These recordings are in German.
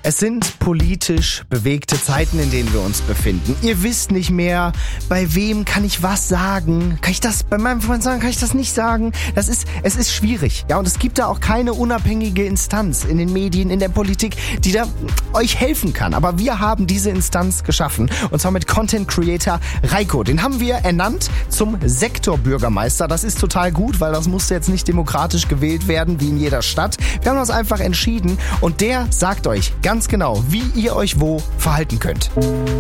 Es sind politisch bewegte Zeiten, in denen wir uns befinden. Ihr wisst nicht mehr, bei wem kann ich was sagen? Kann ich das bei meinem Freund sagen? Kann ich das nicht sagen? Es ist schwierig. Ja, und es gibt da auch keine unabhängige Instanz in den Medien, in der Politik, die da euch helfen kann. Aber wir haben diese Instanz geschaffen. Und zwar mit Content Creator Reiko. Den haben wir ernannt zum Sektorbürgermeister. Das ist total gut, weil das musste jetzt nicht demokratisch gewählt werden, wie in jeder Stadt. Wir haben das einfach entschieden. Und der sagt euch ganz genau, wie ihr euch wo verhalten könnt.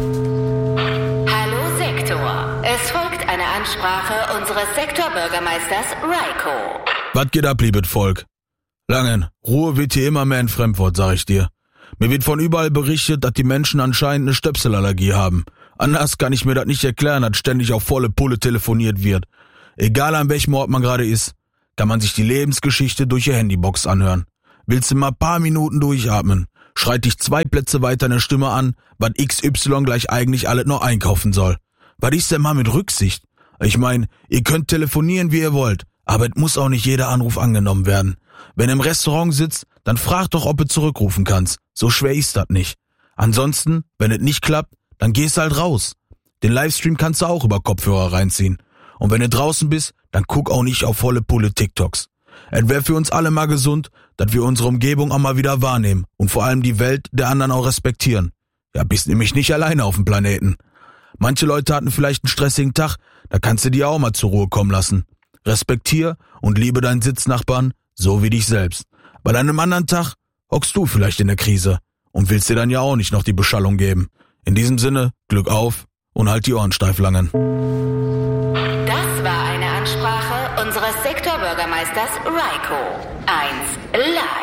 Hallo Sektor. Es folgt eine Ansprache unseres Sektorbürgermeisters Reiko. Was geht ab, liebes Volk? Langen, Ruhe wird hier immer mehr ein Fremdwort, sag ich dir. Mir wird von überall berichtet, dass die Menschen anscheinend eine Stöpselallergie haben. Anders kann ich mir das nicht erklären, dass ständig auf volle Pulle telefoniert wird. Egal an welchem Ort man gerade ist, kann man sich die Lebensgeschichte durch ihr Handybox anhören. Willst du mal ein paar Minuten durchatmen? Schreit dich 2 Plätze weiter eine Stimme an, was XY gleich eigentlich alles noch einkaufen soll. Was ist denn mal mit Rücksicht? Ich meine, ihr könnt telefonieren, wie ihr wollt, aber es muss auch nicht jeder Anruf angenommen werden. Wenn du im Restaurant sitzt, dann frag doch, ob du zurückrufen kannst. So schwer ist das nicht. Ansonsten, wenn es nicht klappt, dann gehst halt raus. Den Livestream kannst du auch über Kopfhörer reinziehen. Und wenn du draußen bist, dann guck auch nicht auf volle Pulle TikToks. Es wäre für uns alle mal gesund, dass wir unsere Umgebung auch mal wieder wahrnehmen und vor allem die Welt der anderen auch respektieren. Ja, bist nämlich nicht alleine auf dem Planeten. Manche Leute hatten vielleicht einen stressigen Tag, da kannst du die auch mal zur Ruhe kommen lassen. Respektier und liebe deinen Sitznachbarn, so wie dich selbst. Bei einem anderen Tag hockst du vielleicht in der Krise und willst dir dann ja auch nicht noch die Beschallung geben. In diesem Sinne, Glück auf und halt die Ohren steif, Langen. Das war eine Ansprache unseres Sektorbürgermeisters Reiko. 1 live.